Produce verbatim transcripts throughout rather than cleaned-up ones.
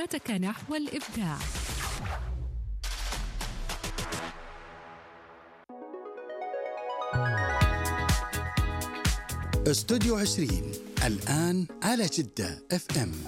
حياتك نحو الإبداع. استوديو عشرين الآن على جدة اف ام.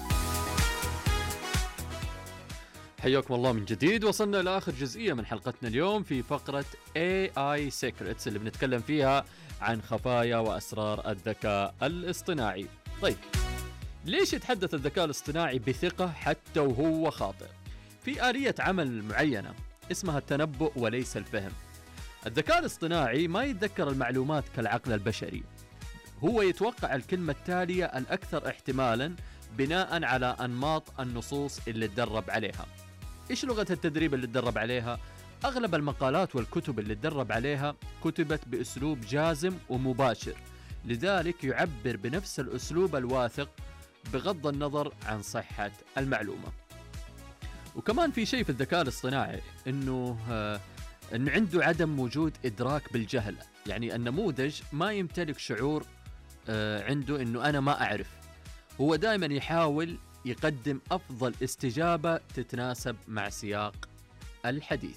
حياكم الله من جديد. وصلنا لآخر جزئية من حلقتنا اليوم في فقرة إيه آي Secrets اللي بنتكلم فيها عن خفايا وأسرار الذكاء الاصطناعي. طيب، ليش يتحدث الذكاء الاصطناعي بثقة حتى وهو خاطئ؟ في آلية عمل معينة اسمها التنبؤ وليس الفهم. الذكاء الاصطناعي ما يتذكر المعلومات كالعقل البشري، هو يتوقع الكلمة التالية الأكثر احتمالاً بناء على أنماط النصوص اللي تدرب عليها. إيش لغة التدريب اللي تدرب عليها؟ أغلب المقالات والكتب اللي تدرب عليها كتبت بأسلوب جازم ومباشر، لذلك يعبر بنفس الأسلوب الواثق بغض النظر عن صحة المعلومة. وكمان في شيء في الذكاء الاصطناعي إنه آه إنه عنده عدم وجود إدراك بالجهل، يعني النموذج ما يمتلك شعور آه عنده إنه أنا ما أعرف، هو دائما يحاول يقدم أفضل استجابة تتناسب مع سياق الحديث.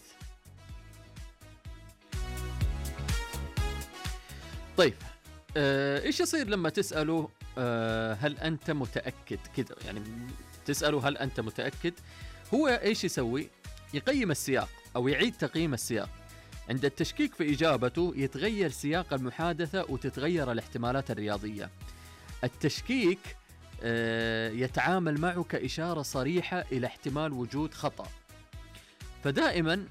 طيب، آه إيش يصير لما تسأله آه هل أنت متأكد كذا؟ يعني تسأله هل أنت متأكد، هو إيش يسوي؟ يقيم السياق أو يعيد تقييم السياق. عند التشكيك في إجابته يتغير سياق المحادثة وتتغير الاحتمالات الرياضية. التشكيك يتعامل معه كإشارة صريحة إلى احتمال وجود خطأ. فدائما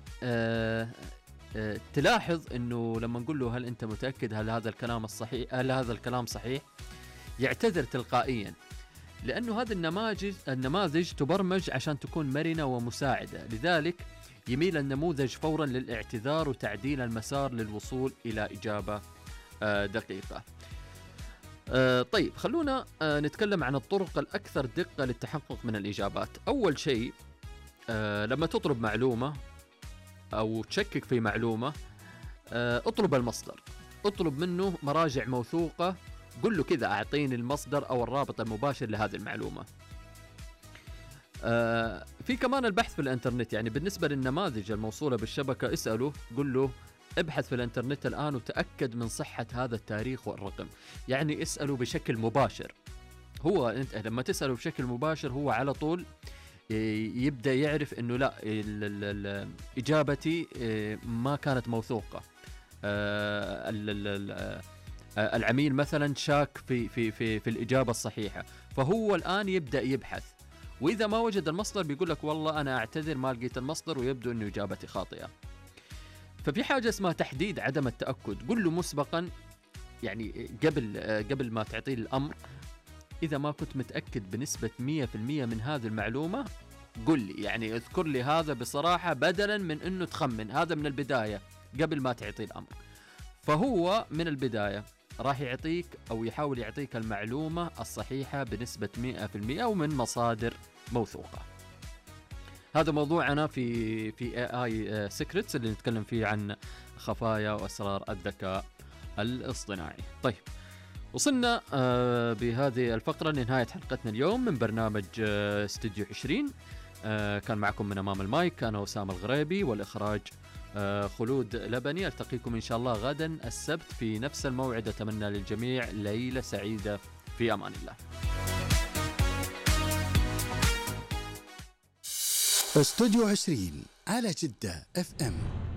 تلاحظ أنه لما نقول له هل أنت متأكد هل هذا الكلام الصحيح هل هذا الكلام صحيح، يعتذر تلقائيا، لأنه هذه النماذج النماذج تبرمج عشان تكون مرنة ومساعدة، لذلك يميل النموذج فورا للاعتذار وتعديل المسار للوصول إلى إجابة دقيقة. آه طيب، خلونا آه نتكلم عن الطرق الأكثر دقة للتحقق من الإجابات. أول شيء، آه لما تطلب معلومة أو تشكك في معلومة، آه اطلب المصدر، اطلب منه مراجع موثوقة، قل له كذا أعطيني المصدر أو الرابط المباشر لهذه المعلومة. آه في كمان البحث في الانترنت، يعني بالنسبة للنماذج الموصولة بالشبكة اسأله، قل له ابحث في الانترنت الآن وتأكد من صحة هذا التاريخ والرقم. يعني اسأله بشكل مباشر. هو انت لما تسأله بشكل مباشر هو على طول يبدأ يعرف انه لا، اجابتي ما كانت موثوقة. العميل مثلا شاك في في في في الإجابة الصحيحة، فهو الآن يبدأ يبحث، وإذا ما وجد المصدر بيقول لك والله أنا أعتذر ما لقيت المصدر ويبدو أنه إجابتي خاطئة. ففي حاجة اسمها تحديد عدم التأكد. قل له مسبقا، يعني قبل قبل ما تعطيه الأمر، إذا ما كنت متأكد بنسبة مية في المية من هذه المعلومة قل لي، يعني اذكر لي هذا بصراحة بدلا من أنه تخمن. هذا من البداية قبل ما تعطيه الأمر. فهو من البداية راح يعطيك أو يحاول يعطيك المعلومة الصحيحة بنسبة مئة في المئة ومن مصادر موثوقة. هذا موضوعنا في في إيه آي Secrets اللي نتكلم فيه عن خفايا وأسرار الذكاء الاصطناعي. طيب، وصلنا بهذه الفقرة لنهاية حلقتنا اليوم من برنامج استوديو عشرين. كان معكم من أمام المايك أنا أسامة الغريبي، والإخراج خلود لبني. ألتقيكم إن شاء الله غدا السبت في نفس الموعد. أتمنى للجميع ليلة سعيدة، في أمان الله. استوديو عشرين على جدة اف ام.